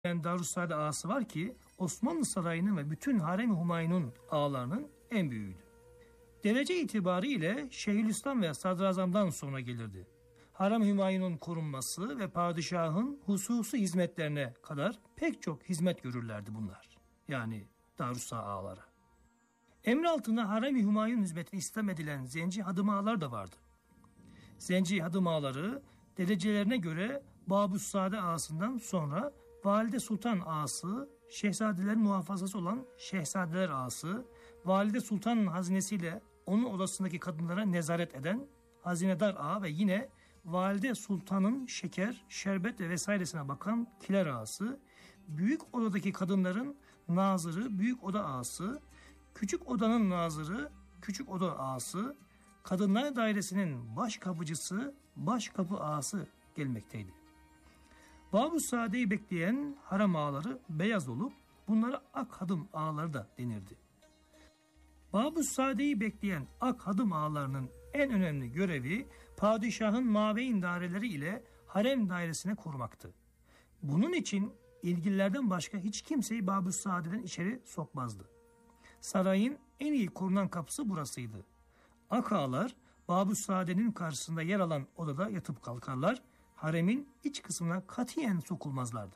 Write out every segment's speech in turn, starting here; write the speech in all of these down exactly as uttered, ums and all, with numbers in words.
Darüssaade ağası var ki Osmanlı Sarayı'nın ve bütün Harem-i Humayun'un ağalarının en büyüğüydü. Derece itibariyle Şeyhülislam ve Sadrazam'dan sonra gelirdi. Harem-i Humayun'un korunması ve padişahın hususi hizmetlerine kadar pek çok hizmet görürlerdi bunlar. Yani Darüssaade ağaları. Emri altında Harem-i Humayun hizmetine istem edilen zenci hadım ağalar da vardı. Zenci hadım ağaları derecelerine göre Babüssade ağasından sonra Valide Sultan ağası, şehzadelerin muhafazası olan Şehzadeler ağası, Valide Sultan'ın hazinesiyle onun odasındaki kadınlara nezaret eden Hazinedar ağa ve yine Valide Sultan'ın şeker, şerbet ve vesairesine bakan Kiler ağası, büyük odadaki kadınların nazırı büyük oda ağası, küçük odanın nazırı küçük oda ağası, kadınlar dairesinin baş kapıcısı baş kapı ağası gelmekteydi. Babüssade'yi bekleyen harem ağaları beyaz olup bunlara ak hadım ağaları da denirdi. Babüssade'yi bekleyen ak hadım ağalarının en önemli görevi padişahın mabeyin daireleri ile harem dairesine korumaktı. Bunun için ilgililerden başka hiç kimseyi Babüssade'den içeri sokmazdı. Sarayın en iyi korunan kapısı burasıydı. Ak ağalar Babüssade'nin karşısında yer alan odada yatıp kalkarlar, haremin iç kısmına katiyen sokulmazlardı.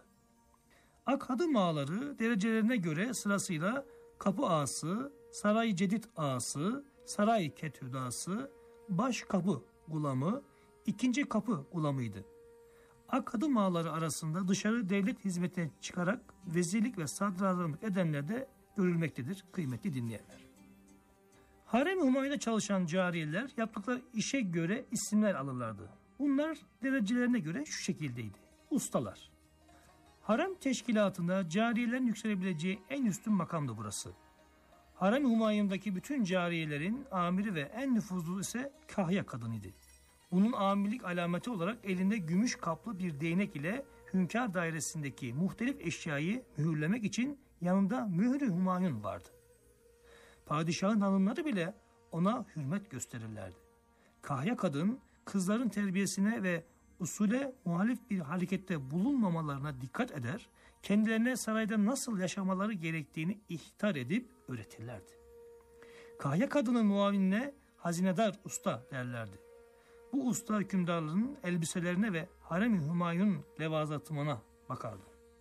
Ak hadım ağaları derecelerine göre sırasıyla kapı ağası, saray cedid ağası, saray ketüd ağası, baş kapı gulamı, ikinci kapı gulamıydı. Ak hadım ağaları arasında dışarı devlet hizmetine çıkarak vezirlik ve sadrazamlık edenler de görülmektedir kıymetli dinleyenler. Harem-i Humayun'da çalışan cariyeler yaptıkları işe göre isimler alırlardı. Bunlar derecelerine göre şu şekildeydi. Ustalar. Harem teşkilatında cariyelerin yükselebileceği en üstün makamdı burası. Harem-i Humayun'daki bütün cariyelerin amiri ve en nüfuzlu ise kahya kadınıydı. Bunun amirlik alameti olarak elinde gümüş kaplı bir değnek ile hünkâr dairesindeki muhtelif eşyayı mühürlemek için yanında mührü Humayun vardı. Padişahın hanımları bile ona hürmet gösterirlerdi. Kahya kadın kızların terbiyesine ve usule muhalif bir harekette bulunmamalarına dikkat eder, kendilerine sarayda nasıl yaşamaları gerektiğini ihtar edip öğretirlerdi. Kahya kadının muavinine hazinedar usta derlerdi. Bu usta hükümdarların elbiselerine ve harem-i Humayun levazatımına bakardı.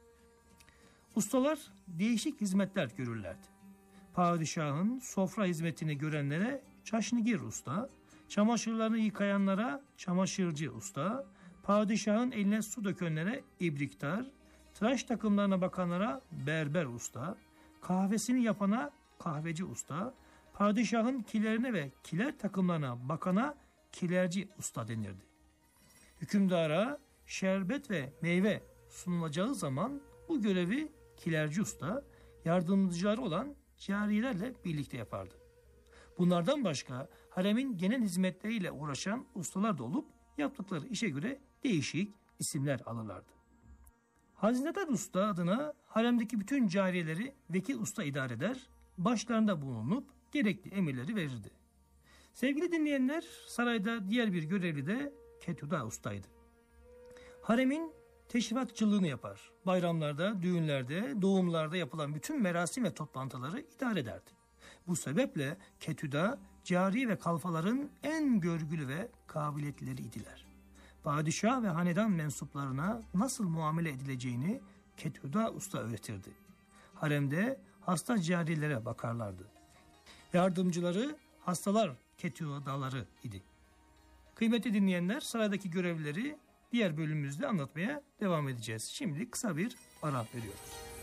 Ustalar değişik hizmetler görürlerdi. Padişahın sofra hizmetini görenlere çaşnigir usta, çamaşırlarını yıkayanlara çamaşırcı usta, padişahın eline su dökenlere ibriktar, tıraş takımlarına bakanlara berber usta, kahvesini yapana kahveci usta, padişahın kilerine ve kiler takımlarına bakana kilerci usta denirdi. Hükümdara şerbet ve meyve sunulacağı zaman bu görevi kilerci usta, yardımcıları olan cariyelerle birlikte yapardı. Bunlardan başka haremin genel hizmetleriyle uğraşan ustalar da olup yaptıkları işe göre değişik isimler alırlardı. Hazinedar usta adına haremdeki bütün cariyeleri vekil usta idare eder, başlarında bulunup gerekli emirleri verirdi. Sevgili dinleyenler, sarayda diğer bir görevli de ketüda ustaydı. Haremin teşrifatçılığını yapar. Bayramlarda, düğünlerde, doğumlarda yapılan bütün merasim ve toplantıları idare ederdi. Bu sebeple ketüda, cari ve kalfaların en görgülü ve kabiliyetleriydiler. Padişah ve hanedan mensuplarına nasıl muamele edileceğini ketüda usta öğretirdi. Haremde hasta cariyelere bakarlardı. Yardımcıları hastalar ketüdaları idi. Kıymetli dinleyenler, saraydaki görevlileri diğer bölümümüzde anlatmaya devam edeceğiz. Şimdi kısa bir ara veriyoruz.